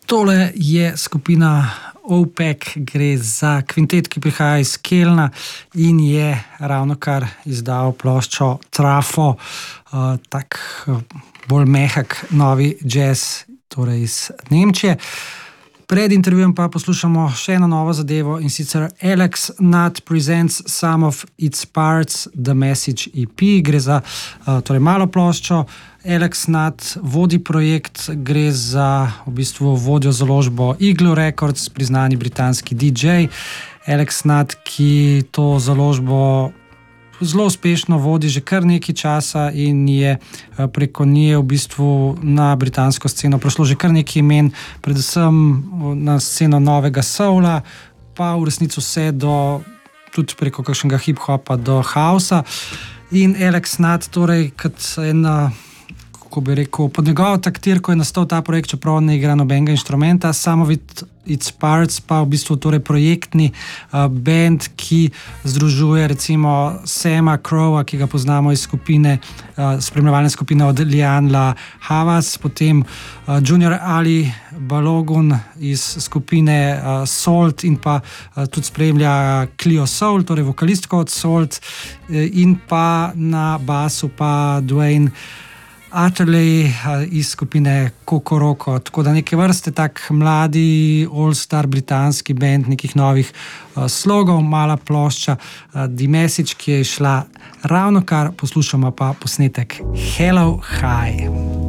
Tole je skupina OPEC, gre za kvintet, ki prihaja iz Kelna in je ravnokar izdal ploščo Trafo, tak bolj mehak novi jazz, torej iz Nemčije. Pred intervjujem pa poslušamo še eno novo zadevo, in sicer Alex Nutt presents Some of Its Parts, The Message EP. Gre za torej malo ploščo. Alex Nutt vodi projekt, gre za v bistvu vodjo založbo Igloo Records, priznani britanski DJ. Alex Nutt, ki to založbo zelo uspešno vodi že kar nekaj časa in je preko nje v bistvu na britansko sceno prišlo že kar nekaj imen, predvsem na sceno novega soula, pa v resnici vse do tudi preko kakšnega hip-hopa do housea. In Alex Nutt, torej kot ena, kako bi rekel, pod njegovo taktirko je nastal ta projekt, čeprav ne igra nobenega inštrumenta. Some of Its Parts pa v bistvu torej projektni band, ki združuje recimo Sama Crowa, ki ga poznamo iz skupine, spremljevalne skupine od Lian La Havas, potem Junior Ali Balogun iz skupine Salt in pa tudi spremlja Clio Soul, torej vokalistko od Salt, in pa na basu pa Dwayne Atterley iz skupine Kokoroko, tako da neke vrste tak mladi all-star britanski band nekih novih slogov, mala plošča The Message, ki je šla ravnokar, poslušamo pa posnetek Hello High.